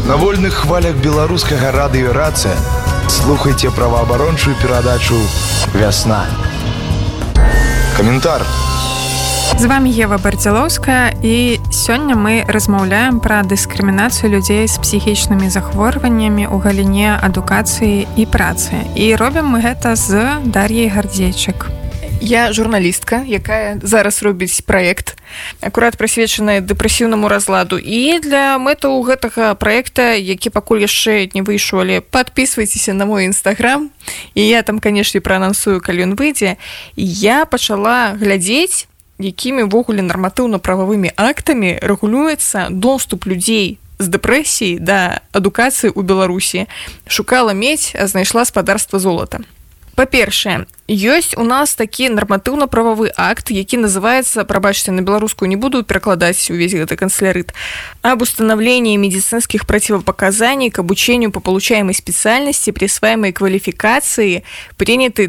На вольных хвалях беларускага радыё «Рацыя» слухайте праваабарончую перадачу «Вясна». Каментар. З вами Ева Бардзялоўская, і сёння мы размаўляем пра дыскрымінацыю людзей з псіхічнымі захворваннямі ў галіне адукацыі і працы. І робім мы гэта з Дар'яй Гардзейчык. Я журналістка, якая зараз робіць праект, акурат прысвечаны дэпрэсіўнаму разладу. І для мэтаў гэтага праекта, які пакуль яшчэ не выйшаў, але падпісвайцеся на мой інстаграм, і я там, канешне, праанансую, калі ён выйдзе, я пачала глядзець, якімі ўвогуле нарматыўна-прававымі актамі рэгулюецца доступ людзей з дэпрэсіяй да адукацыі ў Беларусі. Шукала медзь, а знайшла спадарства золата. Па-першае, ёсць у нас такі нарматыўна-прававы акт, які называецца, прабачце, на беларускую не буду перакладаць увесь гэты канцелярыт, об установлении медицинских противопоказаний к обучению по получаемой специальности, присваиваемой квалификации, принятый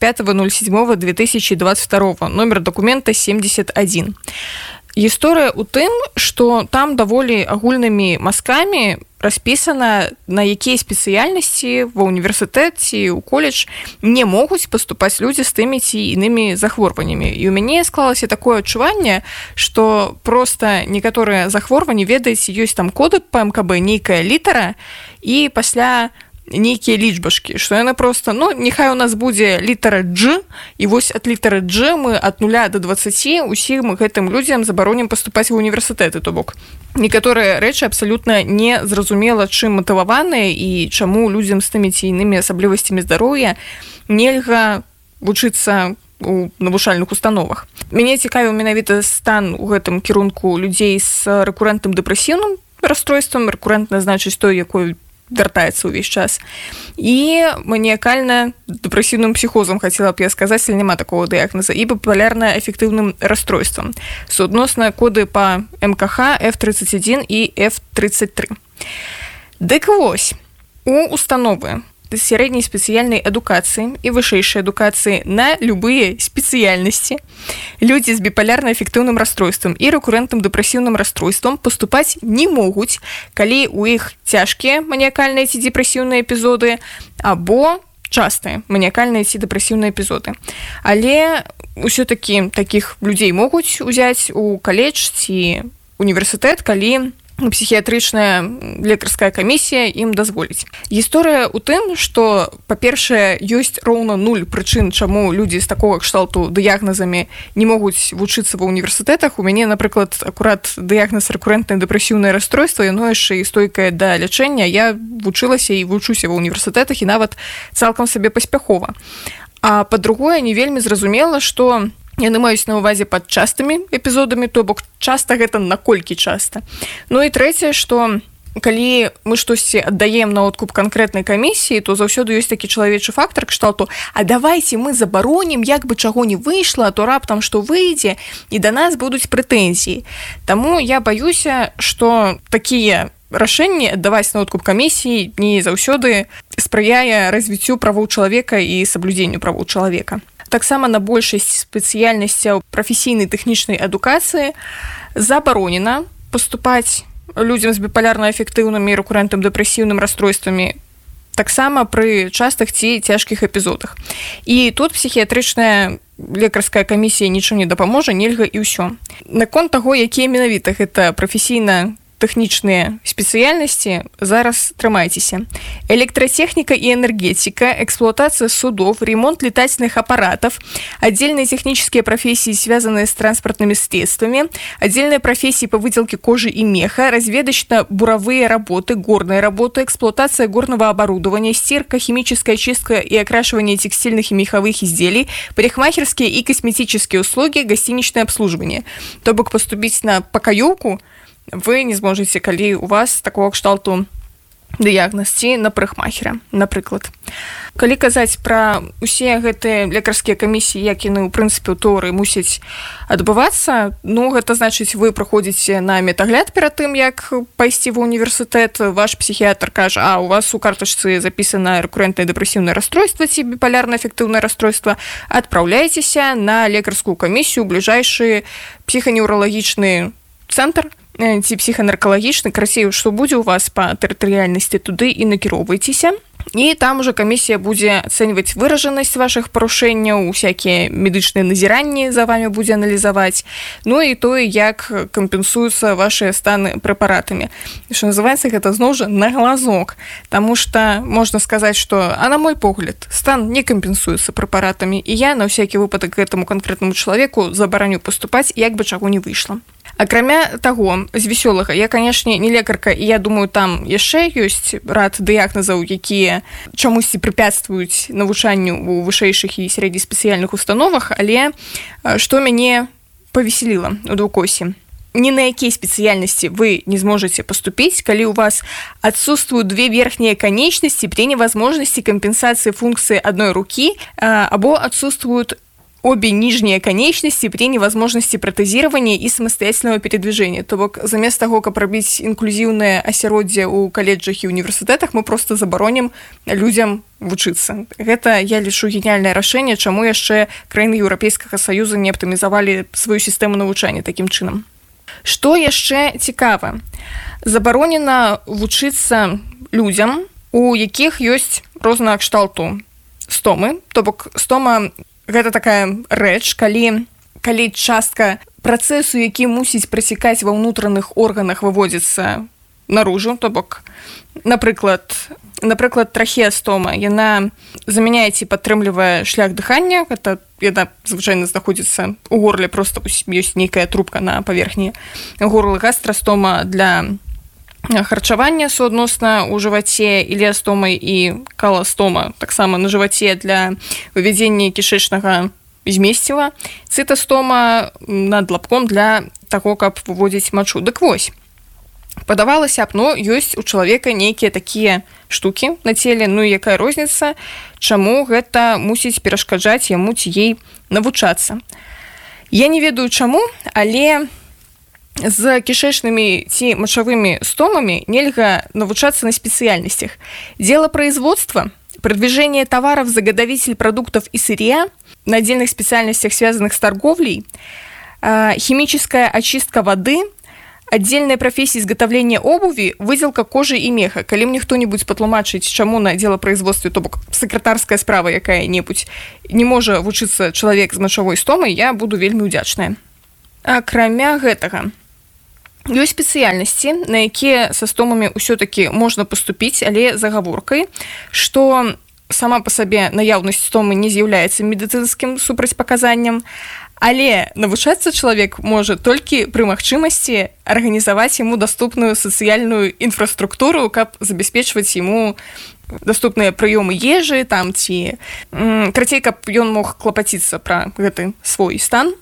25.07.2022, номер документа 71. Гісторыя ў тым, што там даволі агульнымі мазкамі распісана, на якія спецыяльнасці ва ўніверсітэт ці ў коледж не могуць паступаць людзі з тымі ці інымі захворваннямі. І ў мяне склалася такое адчуванне, што проста некаторыя захворванні, ведаеце, ёсць там коды па МКБ, нейкая літара, і пасля нейкія лічбашкі, што яна проста, няхай у нас будзе літара G, і вось ад літары G мы ад 0 до 20 усім гэтым людзям забаронім паступаць ва ўніверсітэты, то бок. Некаторыя рэчы абсалютна не зразумела, чым матываваныя і чаму людзям з тымі ці інымі асаблівасцямі здароўя нельга вучыцца у навучальных установах. Мяне цікавіў менавіта стан у гэтым кірунку людзей з рэкурэнтным дэпрэсіўным расстройствам. Рэкурэнтна значыць той, якой вяртаецца ўвесь час. І маніякальна-дэпрэсіўным псіхозам, хацела б я сказаць, але няма такого дыягназа, і біпалярна-эфектыўным расстройствам. Суадносна коды па МКХ F31 і F33. Дык вось, у установы сярэдняй спецыяльнай адукацыі і вышэйшай адукацыі на любыя спецыяльнасці людзі з біпалярна-эфектыўным расстройствам і рэкурэнтным дэпрэсіўным расстройствам паступаць не могуць, калі ў іх цяжкія маніякальныя ці дэпрэсіўныя эпізоды або частыя маніякальныя ці дэпрэсіўныя эпізоды. Але ўсё-такі такіх людзей могуць узяць у каледж ці універсітэт, калі псіхіятрычная лекарская камісія ім дазволіць. Гісторыя ў тым, што, па-першае, ёсць роўна 0 прычын, чаму людзі з такога кшталту дыягназамі не могуць вучыцца ва ўніверсітэтах. У мяне, напрыклад, акурат дыягназ рэкурэнтнае дэпрэсіўнае расстройства, яно яшчэ і стойкае да лячэння. Я вучылася і вучуся ва ўніверсітэтах і нават цалкам сабе паспяхова. А па-другое, не вельмі зразумела, што яны маюць на ўвазе пад частымі эпізодамі, то бок часта гэта наколькі часта. І трэцяе, што калі мы штосьці аддаем на откуп канкрэтнай камісіі, то заўсёды ёсць такі чалавечы фактар кшталту, а давайце мы забаронім, як бы чаго не выйшла, а то раптам што выйдзе, і да нас будуць прэтэнзіі. Таму я баюся, што такія рашэнні аддаваць на откуп камісіі не заўсёды спрыяе развіццю правоў чалавека і саблюдзенню правоў чалавека. Таксама на большасць спецыяльнасцяў прафесійнай тэхнічнай адукацыі забаронена паступаць людзям з біпалярна-эфектыўнымі рэкурэнтным дэпрэсіўным расстройствамі таксама пры частых ці цяжкіх эпізодах. І тут псіхіятрычная лекарская камісія нічым не дапаможа, нельга і ўсё. Наконт таго, якія менавіта гэта прафесійна тэхнічныя спецыяльнасці, зараз трымайцеся. Электротехника и энергетика, эксплуатация судов, ремонт летательных аппаратов, отдельные технические профессии, связанные с транспортными средствами, отдельные профессии по выделке кожи и меха, разведочно-буровые работы, горные работы, эксплуатация горного оборудования, стирка, химическая чистка и окрашивание текстильных и меховых изделий, парикмахерские и косметические услуги, гостиничное обслуживание. То бок поступить на покаёўку вы не зможаце, калі у вас такого кшталту дыягназ ці на парикмахера, напрыклад. Калі казаць пра усе гэтыя лекарскія камісіі, як яны, ў прынцыпе, у тэорыі мусяць адбывацца, гэта значыць, вы праходзіце на медагляд перад тым, як пайсці ва ўніверсітэт, ваш псіхіятр кажа, у вас у картачцы запісана рэкурэнтнае дэпрэсіўнае расстройства ці біпалярна-эфектыўнае расстройства, адпраўляйцеся на лекарскую камісію ў бліжэйшы псіханеўралагічны цэнтр, ці псіханаркалагічны, красей, што будзе у вас па тэрытарыяльнасці, туды і накіроўвайцеся. І там уже камісія будзе ацэньваць выражанасць вашых парушэнняў, усякія медычныя назіранні за вами будзе аналізаваць, ну і тое, як кампенсуюцца вашыя станы прэпаратамі. Што называецца, гэта зноў жа на глазок, таму што можна сказаць, што, а на мой погляд, стан не кампенсуецца прэпаратамі, і я на ўсякі выпадак гэтаму канкрэтнаму чалавеку забараню паступаць, як бы чаго не выйшла. Акрамя таго, з вясёлага, я, канешне, не лекарка, і я думаю, там яшчэ ёсць рад дыягназаў, якія чамусьці препятствуюць навучанню ў вышэйшых і сярэднеспецыяльных установах, але што мяне павесяліла у двукосе. Ни на якія спецыяльнасці вы не зможаце паступіць, калі у вас отсутствуют две верхнія конечности при невозможности компенсации функции одной руки, або отсутствуют обе нижние конечности при невозможности протезирования и самостоятельного передвижения. То бок, замест таго, каб рабіць інклюзіўнае асяроддзе ў каледжах і універсітэтах, мы просто забаронім людзям вучыцца. Гэта, я лічу, геніяльнае рашэнне, чаму яшчэ краіны Еўрапейскага Саюза не аптымізавалі сваю сістэму навучання такім чынам. Што яшчэ цікава? Забаронена вучыцца людзям, у якіх ёсць рознага кшталту стомы. То бок, стома гэта такая рэч, калі частка працэсу, які мусіць працякаць ва ўнутраных органах, выводзіцца наружу, то бок, напрыклад, трахеастома, яна замяняе ці падтрымлівае шлях дыхання, гэта яна звычайна знаходзіцца ў горле, проста ёсць нейкая трубка на паверхні горла. Гастрастома для харчавання суадносна ў жываце, иліастома і каластома таксама на жываце для вывядзення кішэчнага змесціва, цытастома над лабком для таго, каб выводзіць мачу. Дык вось, падавалася б, ёсць у чалавека нейкія такія штукі на целе, якая розніца, чаму гэта мусіць перашкаджаць яму ці ей навучацца. Я не ведаю чаму, але з кішэчнымі ці мачавымі стомамі нельга навучацца на спецыяльнасцях. Делопроизводство, продвижение товаров, заготовитель продуктов и сырья на отдельных специальностях, связанных с торговлей, химическая очистка воды, отдельная профессия изготовления обуви, выделка кожи и меха. Калі мне хто-нибудь патлумачыць, чаму на делопроизводстве, то бок сакратарская справа якая-небудзь, не можа вучыцца чалавек з мачавой стомай, я буду вельмі ўдзячная. Акрамя гэтага, ёсць спецыяльнасці, на якія са стомамі ўсё-такі можна паступіць, але з агаворкай, што сама па сабе наяўнасць стомы не з'яўляецца медыцынскім супрацьпаказаннем, але навучацца чалавек можа толькі пры магчымасці арганізаваць яму даступную сацыяльную інфраструктуру, каб забяспечваць яму даступныя прыёмы ежы, там ці крацей, каб ён мог клапаціцца пра гэты свой стан,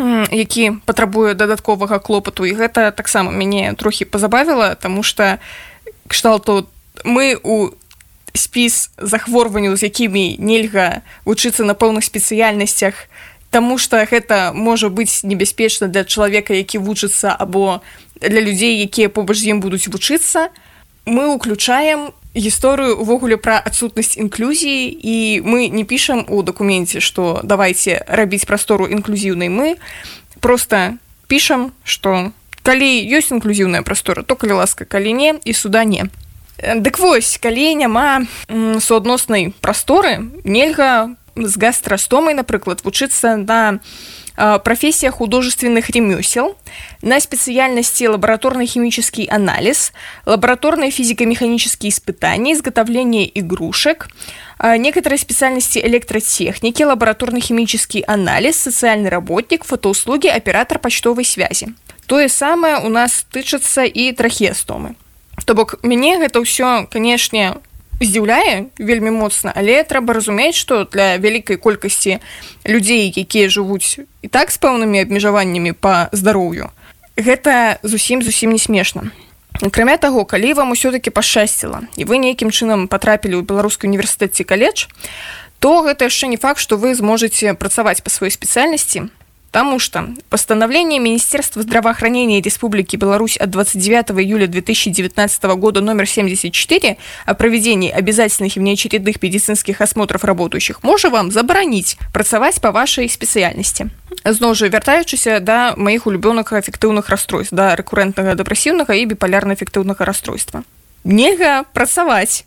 які патрабуе дадатковага клопату, і гэта таксама мяне трохі пазабавіла, таму што кшталту мы у спіс захворванняў, з якімі нельга вучыцца на пэўных спецыяльнасцях, таму што гэта можа быць небяспечна для чалавека, які вучыцца, або для людзей, якія побач з ім будуць вучыцца, мы ўключаем гісторыю увогуле пра адсутнасць інклюзіі, і мы не пішам у дакуменце, што давайце рабіць прастору інклюзіўнай, мы проста пішам, што калі ёсць інклюзіўная прастора, то калі ласка, калі не, і суда не. Дык вось, калі няма суадноснай прасторы, нельга з гастрастомай, напрыклад, вучыцца на профессия художественных ремесел, на специальности лабораторно-химический анализ, лабораторные физико-механические испытания, изготовление игрушек, некоторые специальности электротехники, лабораторно-химический анализ, социальный работник, фотоуслуги, оператор почтовой связи. То же самое у нас тычыцца і трахеастомы. То бок, мяне гэта ўсё, канешне, здзіўляе вельмі моцна, але трэба разумець, што для вялікай колькасці людзей, якія жывуць і так з пэўнымі абмежаваннямі па здароўю, гэта зусім не смешна. Акрамя таго, калі вам усё-такі пашчасціла, і вы нейкім чынам патрапілі ў беларускі універсітэт ці каледж, то гэта яшчэ не факт, што вы зможаце працаваць па сваёй спецыяльнасці Потому что постановление Министерства здравоохранения Республики Беларусь от 29 июля 2019 года номер 74 о проведении обязательных и внеочередных медицинских осмотров работающих может вам забараніць працаваць по вашей спецыяльнасці. Зноў жа, вяртаючыся да маіх улюбёных афектыўных расстройств, да рэкуррентнага дэпрэсіўнага і біпалярна-афектыўнага расстройства. Нельга працаваць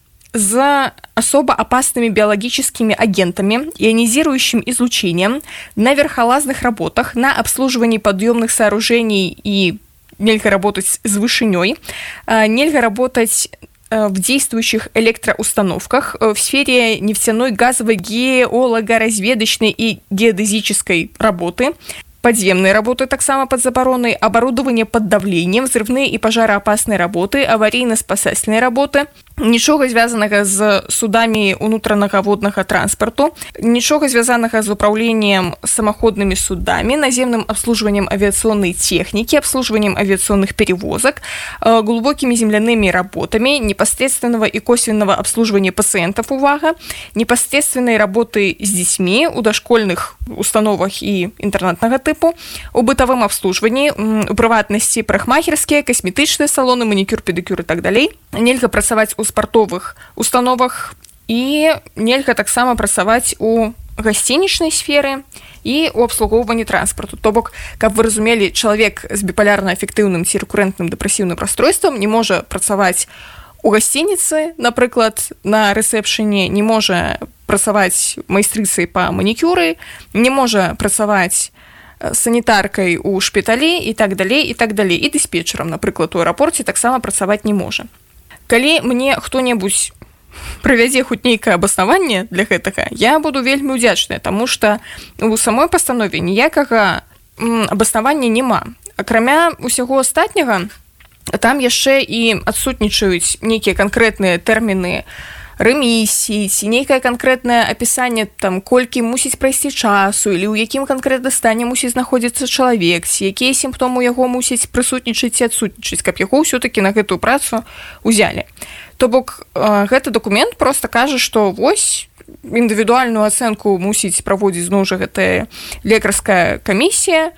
за особо опасными биологическими агентами, ионизирующим излучением, на верхолазных работах, на обслуживании подъемных сооружений и нельзя работать с вышиней, нельзя работать в действующих электроустановках, в сфере нефтяной, газовой, геолого-разведочной и геодезической работы, подземные работы таксама под забароной, оборудование под давлением, взрывные и пожароопасные работы, аварийно-спасательные работы, нічога звязанага з судамі ўнутранага воднага транспарту, нічога звязанага з управлением самоходными судами, наземным обслуживанием авиационной техники, обслуживанием авиационных перевозок, глубокими земляными работами, непосредственного и косвенного обслуживания пациентов, увага, непосредственной работы с детьми у дошкольных установах и интернатного типу, у бытовом обслуживании, у прыватнасці парикмахерские, косметычные салоны, маникюр, педикюр и так далее. Нельга працаваць у спартовых установах і нельга таксама працаваць у гасцінічнай сферы і у абслугоўванні транспарту. То бок, каб вы разумелі, чалавек з біпалярна-афектыўным ці рэкуррентным дэпрэсіўным расстройствам не можа працаваць у гасцініцы, напрыклад, на рэсепшэне, не можа працаваць майстрыцай па манікюры, не можа працаваць санітаркай у шпіталі і так далей, і так далей. І дыспетчерам, напрыклад, у аэрапорце таксама працаваць не можа. Калі мне хто-небудзь правядзе хоць нейкае абаснаванне для гэтага, я буду вельмі ўдзячная, таму што у самой пастанове ніякага абаснавання няма. Акрамя ўсяго астатняга, там яшчэ і адсутнічаюць нейкія канкрэтныя тэрміны рэмісіі, ці нейкае канкрэтнае апісанне, там, колькі мусіць прайсці часу, или ў якім канкрэтна стане мусіць знаходзіцца чалавек, ці якія сімптомы у яго мусіць прысутнічаць ці адсутнічаць, каб яго ўсё-такі на гэтую працу ўзялі. То бок, гэты дакумент проста кажа, што вось індывідуальную ацэнку мусіць праводзіць зноў жа гэтая лекарская камісія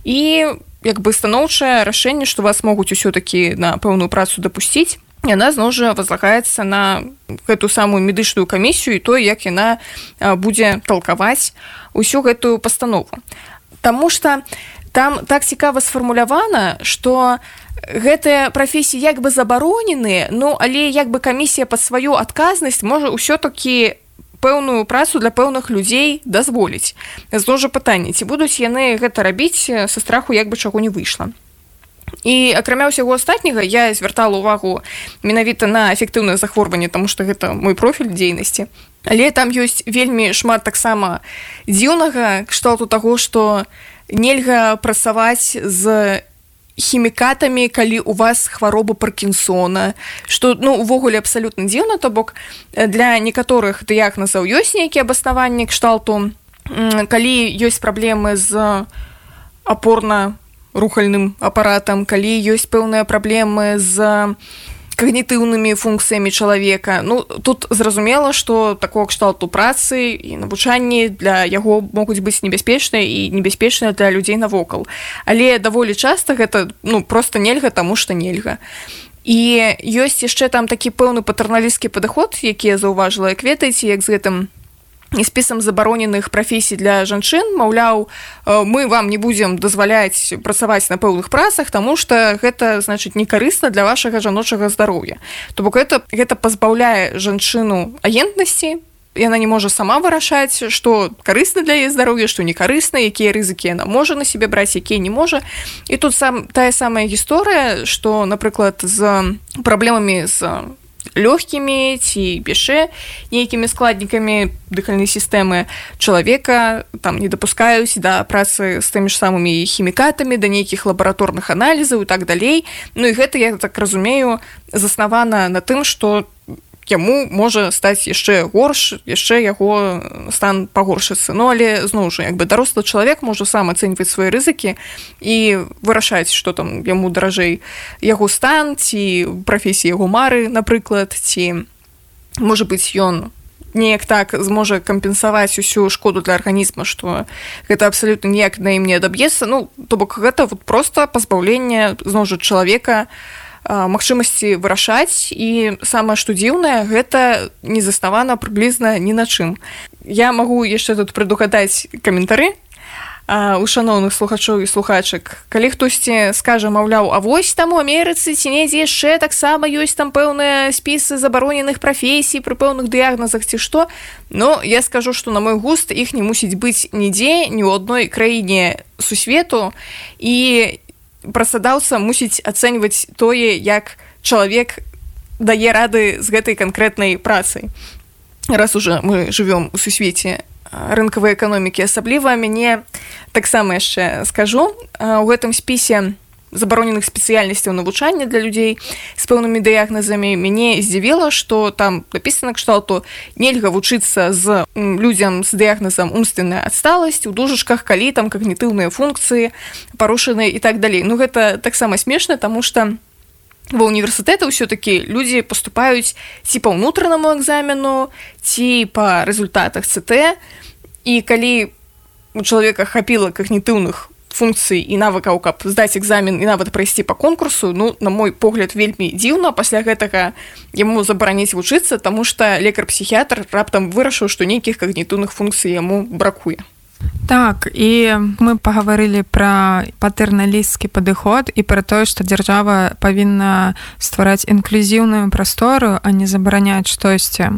і як бы станоўчае рашэнне, што вас могуць усё-такі на пэўную працу дапусціць, яна зноў жа возлагаецца на гэту самую медычную камісію і то, як яна будзе талкаваць усю гэтую пастанову. Таму што там так цікава сфармулявана, што гэтыя прафесіі як бы забароненыя, ну, але як бы камісія пад сваю адказнасць можа ўсё-такі пэўную працу для пэўных людзей дазволіць. Зноў жа пытанне, ці будуць яны гэта рабіць са страху, як бы чаго не выйшла. І акрамя ўсяго астатняга я звяртала ўвагу менавіта на эфектыўнае захворванне, таму што гэта мой профіль дзейнасці. Але там ёсць вельмі шмат таксама дзіўнага кшталту таго, што нельга працаваць з хімікатамі, калі у вас хвароба Паркінсона, што, ну, увогуле абсалютна дзіўна, то бок для некаторых дыягназаў ёсць нейкія абаснаванні кшталту, калі ёсць праблемы з апорна-рухальным апаратам, калі ёсць пэўныя праблемы з когнітыўнымі функцыямі чалавека. Ну, тут зразумела, што такого кшталту працы і навучанні для яго могуць быць небяспечныя і небяспечныя для людзей навокал. Але даволі часта гэта, ну, проста нельга, таму што нельга. І ёсць яшчэ там такі пэўны патэрналісцкі падыход, які я заўважыла, як ведаеце, як з гэтым і спісам забароненых прафесій для жанчын, маўляў, мы вам не будзем дазваляць працаваць на пэўных працах, таму што гэта, значыць, не карысна для вашага жаночага здароўя. То бок гэта пазбаўляе жанчыну агентнасці, яна не можа сама вырашаць, што карысна для яе здароўя, што не карысна, якія рызыкі яна можа на сябе браць, якія не можа. І тут тая самая гісторыя, што, напрыклад, з праблемамі з лёгкімі ці яшчэ нейкімі складнікамі дыхальнай сістэмы чалавека там не дапускаюць да працы з тымі ж самымі хімікатамі, да нейкіх лабараторных аналізаў і так далей. Ну і гэта, я так разумею, заснавана на тым, што яму можа стаць яшчэ горш, яшчэ яго стан пагоршыцца. Ну, але, зноў жа, як бы дарослы чалавек можа сам ацэньваць свае рызыкі і вырашаць, што там яму даражэй яго стан, ці прафесія яго мары, напрыклад, ці, можа быць, ён неяк так зможа кампенсаваць усю шкоду для арганізма, што гэта абсалютна ніяк на ім не адаб'ецца. Ну, то бок гэта вот проста пазбаўленне зноў жа чалавека магчымасці вырашаць, і самае што дзіўнае, гэта не заснавана прыблізна ні на чым. Я магу яшчэ тут прадугадаць каментары у шаноўных слухачоў і слухачак. Калі хтосьці скажа, маўляў, а вось там у Амерыцы ці недзе яшчэ таксама ёсць там пэўныя спісы забароненых прафесій пры пэўных дыягназах ці што, ну, я скажу, што на мой густ іх не мусіць быць нідзе, ні ў адной краіне сусвету, і працадаўца мусіць ацэньваць тое, як чалавек дае рады з гэтай канкрэтнай працай. Раз уже мы жывём у сусвеце рынкавай эканомікі, асабліва мяне таксама яшчэ скажу, у гэтым спісе забароненых спецыяльнасцяў навучання для людзей з пэўнымі дыягназамі мяне здзівіла, што там напісана кшталту нельга вучыцца з людзям з дыягназам умственная адсталасць, у дужачках, калі там когнітыўныя функцыі парушаныя і так далей. Ну, гэта таксама смешна, таму што ва універсітэты ўсё-такі людзі паступаюць ці па ўнутранаму экзамену, ці па рэзультатах ЦТ, і калі у чалавека хапіла когнітыўных функцый і навыкаў, каб здаць экзамен і нават прайсці па конкурсу, ну, на мой погляд, вельмі дзіўна пасля гэтага яму забараніць вучыцца, таму што лекар-псіхіятр раптам вырашыў, што нейкіх когнітыўных функцый яму бракуе. Так, і мы пагаварылі пра патэрналісцкі падыход і пра тое, што дзяржава павінна ствараць інклюзіўную прастору, а не забараняць штосьці.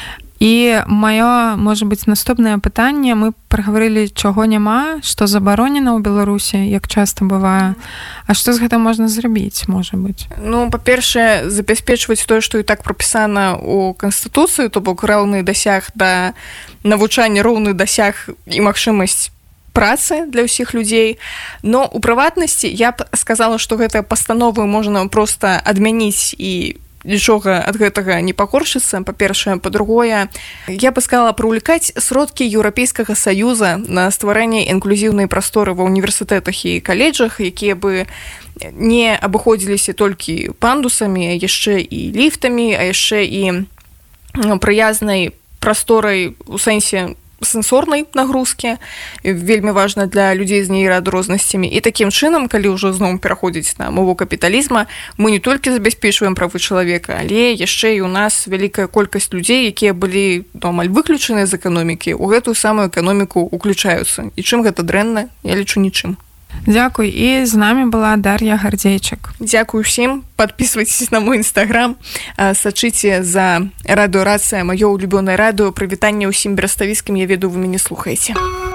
І маё, можа быць, наступнае пытанне, мы прагаварылі, чаго няма, што забаронена ў Беларусі, як часта бывае. А што з гэтым можна зрабіць, можа быць? Ну, па-першае, забяспечваць тое, што і так прапісана ў Канстытуцыі, то бок роўны дасяг да навучання, роўны дасяг і магчымасць працы для ўсіх людзей. Но у прыватнасці я б сказала, што гэтыя пастановы можна проста адмяніць і нічога ад гэтага не пакоршыцца, па-першае. Па-другое, я бы сказала прывлекаць сродкі Еўрапейскага Саюза на стварэнне інклюзіўнай прасторы ва універсітэтах і каледжах, якія бы не абыходзіліся толькі пандусамі, а яшчэ і ліфтамі, а яшчэ і прыязнай прасторай у сэнсе сэнсорнай нагрузкі, вельмі важна для людзей з нейраадрознасцямі. І такім чынам, калі ўжо зноў пераходзіць на мову капіталізма, мы не толькі забяспечваем правы чалавека, але яшчэ і ў нас вялікая колькасць людзей, якія былі амаль выключаныя з эканомікі, у гэтую самую эканоміку уключаюцца. І чым гэта дрэнна, я лічу нічым. Дзякуй. І з намі была Дар'я Гардзейчык. Дзякуй усім. Подписывайтесь на мой инстаграм, сачыце за радыё Рацыя, маё улюбёнае радыё. Прывітанне ўсім бераставіцкім, я ведаю, вы мяне слухаеце.